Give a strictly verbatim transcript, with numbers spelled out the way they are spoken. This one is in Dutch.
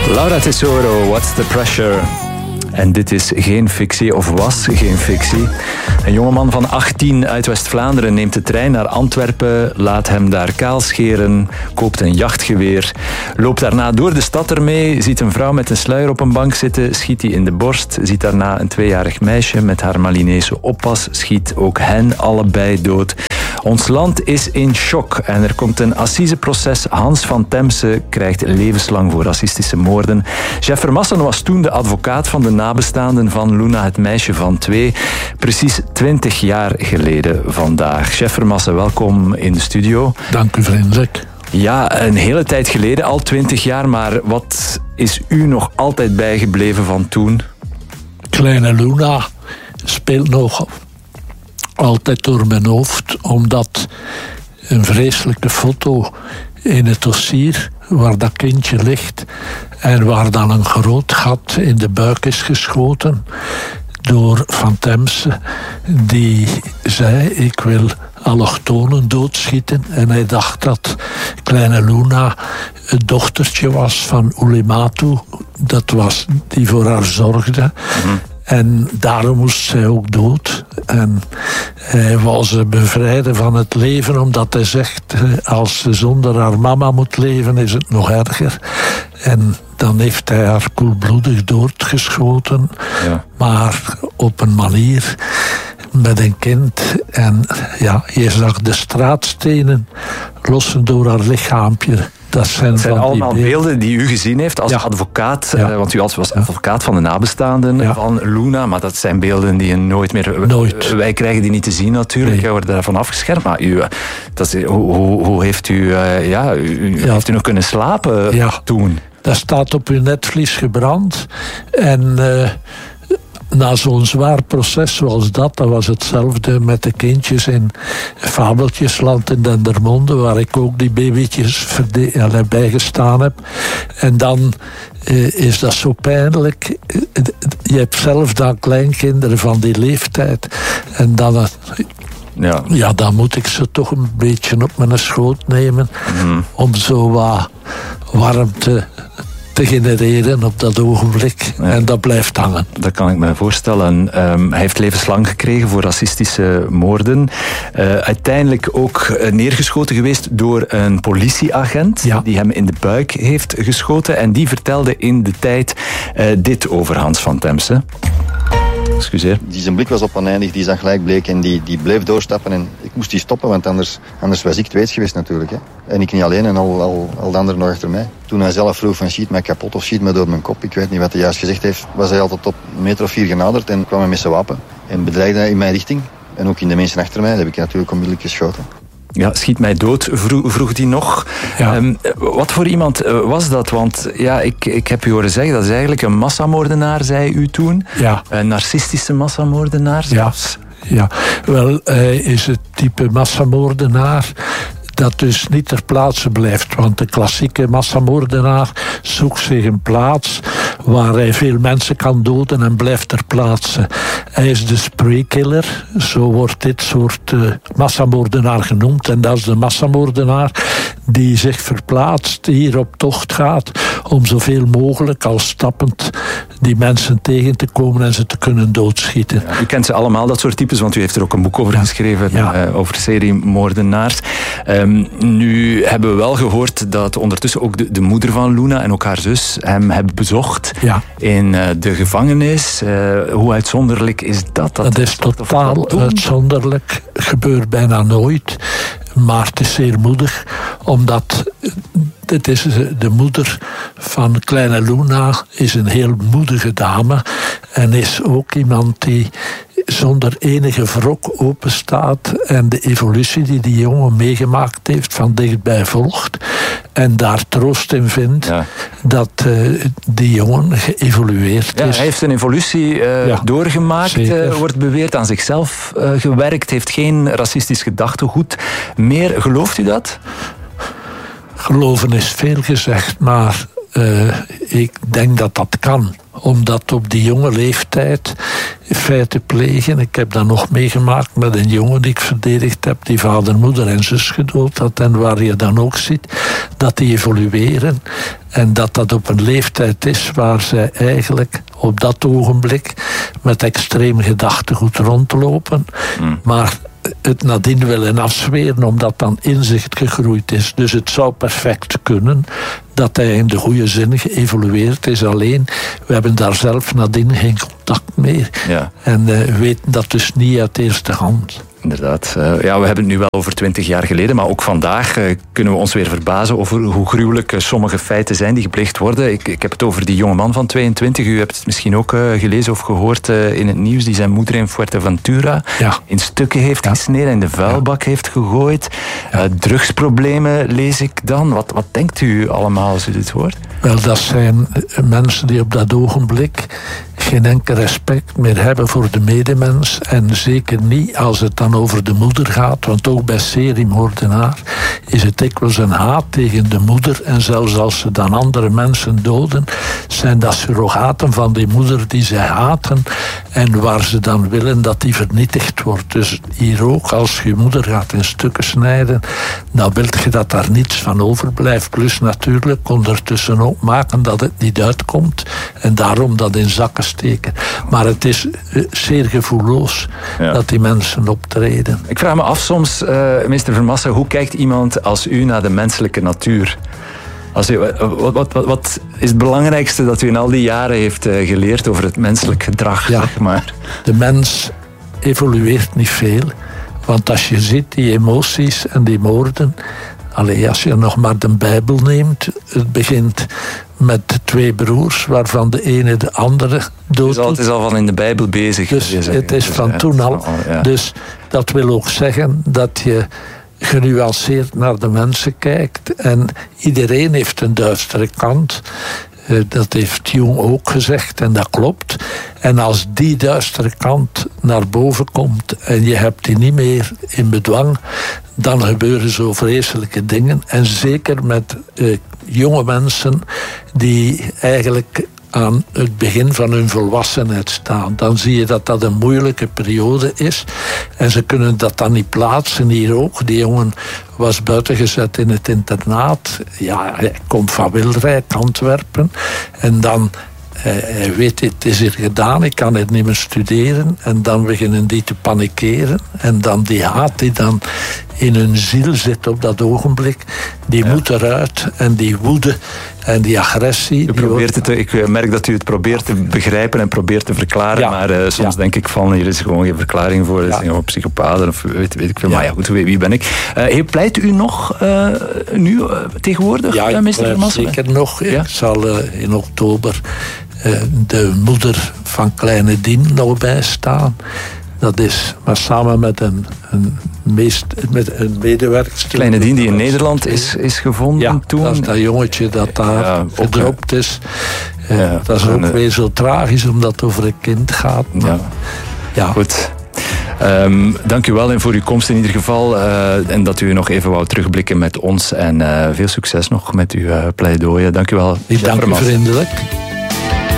Laura Tesoro, What's the Pressure? En dit is geen fictie, of was geen fictie. Een jongeman van achttien uit West-Vlaanderen neemt de trein naar Antwerpen, laat hem daar kaal scheren, koopt een jachtgeweer, loopt daarna door de stad ermee, ziet een vrouw met een sluier op een bank zitten, schiet die in de borst, ziet daarna een tweejarig meisje met haar Malinese oppas, schiet ook hen allebei dood. Ons land is in shock en er komt een assiseproces. Hans van Temse krijgt levenslang voor racistische moorden. Jeff Vermassen was toen de advocaat van de nabestaanden van Luna, het meisje van twee. Precies twintig jaar geleden vandaag. Jeff Vermassen, welkom in de studio. Dank u vriendelijk. Ja, een hele tijd geleden, al twintig jaar, maar wat is u nog altijd bijgebleven van toen? Kleine Luna speelt nog altijd door mijn hoofd, omdat een vreselijke foto in het dossier waar dat kindje ligt en waar dan een groot gat in de buik is geschoten door Van Temse, die zei: ik wil allochtonen doodschieten. En hij dacht dat kleine Luna het dochtertje was van Ulimatu, dat was die voor haar zorgde. Mm-hmm. En daarom moest zij ook dood. En hij wou ze bevrijden van het leven, omdat hij zegt: als ze zonder haar mama moet leven, is het nog erger. En dan heeft hij haar koelbloedig doodgeschoten. Ja. Maar op een manier met een kind. En ja, je zag de straatstenen lossen door haar lichaampje. Dat zijn, dat zijn van allemaal die beelden die u gezien heeft als ja. advocaat. Ja. Uh, want u was advocaat van de nabestaanden ja. van Luna. Maar dat zijn beelden die je nooit meer... Nooit. Wij krijgen die niet te zien natuurlijk. Nee. We worden daarvan afgeschermd. Maar u, dat is, hoe, hoe, hoe heeft u... Uh, ja, u ja. heeft u nog kunnen slapen ja. toen? Dat staat op uw netvlies gebrand. En... Uh, na zo'n zwaar proces zoals dat, dat was hetzelfde met de kindjes in Fabeltjesland in Dendermonde, waar ik ook die babytjes verde- bijgestaan heb. En dan uh, is dat zo pijnlijk. Je hebt zelf dan kleinkinderen van die leeftijd. En dan... Uh, ja. ja, dan moet ik ze toch een beetje op mijn schoot nemen, mm. om zo wat warmte te genereren op dat ogenblik. Ja. En dat blijft hangen. Dat kan ik me voorstellen. Um, hij heeft levenslang gekregen voor racistische moorden. Uh, uiteindelijk ook neergeschoten geweest door een politieagent, ja. die hem in de buik heeft geschoten. En die vertelde in de tijd uh, dit over Hans van Temse. Excuseer. Die zijn blik was op oneindig, die zag gelijk bleek en die, die bleef doorstappen. En ik moest die stoppen, want anders, anders was ik kwijt geweest natuurlijk. Hè. En ik niet alleen en al, al, al de anderen nog achter mij. Toen hij zelf vroeg van schiet mij kapot of schiet mij door mijn kop, ik weet niet wat hij juist gezegd heeft, was hij altijd op een meter of vier genaderd en kwam hij met zijn wapen. En bedreigde hij in mijn richting. En ook in de mensen achter mij, dat heb ik natuurlijk onmiddellijk geschoten. Ja, schiet mij dood, vroeg, vroeg hij nog. Ja. Um, wat voor iemand was dat? Want ja, ik, ik heb u horen zeggen, dat is eigenlijk een massamoordenaar, zei u toen. Ja. Een narcistische massamoordenaar zelfs. Ja, ja. Wel, hij is het type massamoordenaar dat dus niet ter plaatse blijft. Want de klassieke massamoordenaar zoekt zich een plaats waar hij veel mensen kan doden en blijft ter plaatse. Hij is de spreekiller, zo wordt dit soort uh, massamoordenaar genoemd. En dat is de massamoordenaar die zich verplaatst, hier op tocht gaat, om zoveel mogelijk al stappend die mensen tegen te komen en ze te kunnen doodschieten. Ja, u kent ze allemaal, dat soort types, want u heeft er ook een boek over ja. geschreven, ja. uh, over seriemoordenaars. Um, nu hebben we wel gehoord dat ondertussen ook de, de moeder van Luna en ook haar zus hem hebben bezocht ja. in uh, de gevangenis. Uh, hoe uitzonderlijk is dat? Dat, dat is totaal uitzonderlijk, gebeurt bijna nooit. Maar het is zeer moedig, omdat dit is de moeder van kleine Luna, is een heel moedige dame en is ook iemand die zonder enige wrok openstaat en de evolutie die die jongen meegemaakt heeft van dichtbij volgt en daar troost in vindt ja. dat uh, die jongen geëvolueerd ja, is. Hij heeft een evolutie uh, ja, doorgemaakt, uh, wordt beweerd, aan zichzelf uh, gewerkt, heeft geen racistisch gedachtegoed meer. Gelooft u dat? Geloven is veel gezegd, maar uh, ik denk dat dat kan. Omdat op die jonge leeftijd feiten plegen. Ik heb dat nog meegemaakt met een jongen die ik verdedigd heb, die vader, moeder en zus gedood had. En waar je dan ook ziet dat die evolueren. En dat dat op een leeftijd is waar zij eigenlijk op dat ogenblik met extreem gedachtegoed rondlopen. Mm. Maar het nadien willen afzweren omdat dan inzicht gegroeid is. Dus het zou perfect kunnen dat hij in de goede zin geëvolueerd is. Alleen, we hebben daar zelf nadien geen contact meer. Ja. En uh, weten dat dus niet uit eerste hand. Inderdaad. Uh, ja, we hebben het nu wel over twintig jaar geleden, maar ook vandaag uh, kunnen we ons weer verbazen over hoe gruwelijk uh, sommige feiten zijn die gepleegd worden. Ik, ik heb het over die jonge man van tweeëntwintig. U hebt het misschien ook uh, gelezen of gehoord uh, in het nieuws, die zijn moeder in Fuerteventura ja. in stukken heeft ja. gesneden, in de vuilbak ja. heeft gegooid. Ja. Uh, drugsproblemen lees ik dan. Wat, wat denkt u allemaal als u dit hoort? Wel, dat zijn mensen die op dat ogenblik geen enkel respect meer hebben voor de medemens. En zeker niet als het dan over de moeder gaat. Want ook bij seriemoordenaar is het dikwijls een haat tegen de moeder. En zelfs als ze dan andere mensen doden, zijn dat surrogaten van die moeder die ze haten. En waar ze dan willen dat die vernietigd wordt. Dus hier ook, als je moeder gaat in stukken snijden, dan wil je dat daar niets van overblijft. Plus natuurlijk ondertussen ook maken dat het niet uitkomt. En daarom dat in zakken steken. Maar het is uh, zeer gevoelloos ja. dat die mensen optreden. Ik vraag me af soms, uh, meester Vermassen, hoe kijkt iemand als u naar de menselijke natuur? Als u, wat, wat, wat, wat is het belangrijkste dat u in al die jaren heeft uh, geleerd over het menselijk gedrag? Ja, zeg maar? De mens evolueert niet veel. Want als je ziet die emoties en die moorden. Allee, als je nog maar de Bijbel neemt, het begint met twee broers, waarvan de ene de andere dood doet. Het is al van in de Bijbel bezig. Dus het is van toen al. Ja. Dus dat wil ook zeggen dat je genuanceerd naar de mensen kijkt. En iedereen heeft een duistere kant. Dat heeft Jung ook gezegd en dat klopt. En als die duistere kant naar boven komt en je hebt die niet meer in bedwang, dan gebeuren zo vreselijke dingen. En zeker met uh, jonge mensen die eigenlijk aan het begin van hun volwassenheid staan. Dan zie je dat dat een moeilijke periode is. En ze kunnen dat dan niet plaatsen. Hier ook. Die jongen was buitengezet in het internaat. Ja, hij komt van Wilrijk, Antwerpen. En dan, hij weet, het is hier gedaan, ik kan het niet meer studeren. En dan beginnen die te panikeren. En dan die haat die dan in hun ziel zit op dat ogenblik, die ja. moet eruit. En die woede en die agressie. U probeert het te, ik merk dat u het probeert te begrijpen en probeert te verklaren, ja. maar uh, soms ja. denk ik van, hier is gewoon geen verklaring voor. Het ja. zijn gewoon psychopaten of weet, weet ik veel. Ja. Maar ja, goed, wie ben ik? Uh, pleit u nog uh, nu uh, tegenwoordig, ja, uh, meester Vermassen? Ja, zeker nog. Ja? Ik zal uh, in oktober uh, de moeder van kleine Dien nog bijstaan. Dat is maar samen met een, een, meest, met een medewerkster. Kleine Dien die in Nederland is, is gevonden ja, toen. Dat is dat jongetje dat daar ja, gedropt is. Uh, ja, dat is ook een, weer zo tragisch omdat het over een kind gaat. Maar, ja. ja. Goed. Um, dank u wel en voor uw komst in ieder geval. Uh, en dat u nog even wou terugblikken met ons. En uh, veel succes nog met uw uh, pleidooien. Dank u wel. Ik dank u vriendelijk.